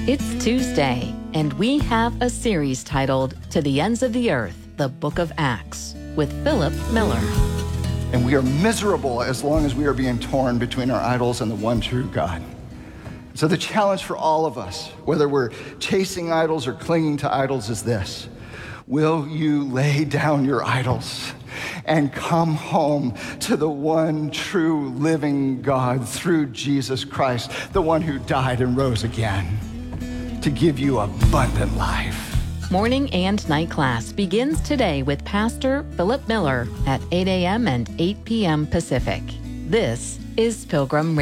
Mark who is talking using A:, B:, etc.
A: It's Tuesday, and we have a series titled To the Ends of the Earth, the Book of Acts, with Philip Miller.
B: And we are miserable as long as we are being torn between our idols and the one true God. So the challenge for all of us, whether we're chasing idols or clinging to idols, is this: will you lay down your idols and come home to the one true living God through Jesus Christ, the one who died and rose again to give you abundant life?
A: Morning and night class begins today with Pastor Philip Miller at 8 a.m. and 8 p.m. Pacific. This is Pilgrim